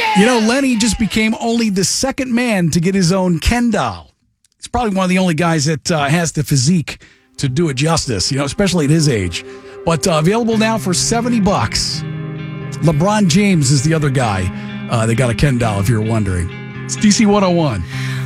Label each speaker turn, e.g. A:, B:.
A: You know, Lenny just became only the second man to get his own Ken doll. He's probably one of the only guys that has the physique to do it justice, especially at his age. But available now for $70. LeBron James is the other guy that got a Ken doll, if you're wondering. It's DC 101.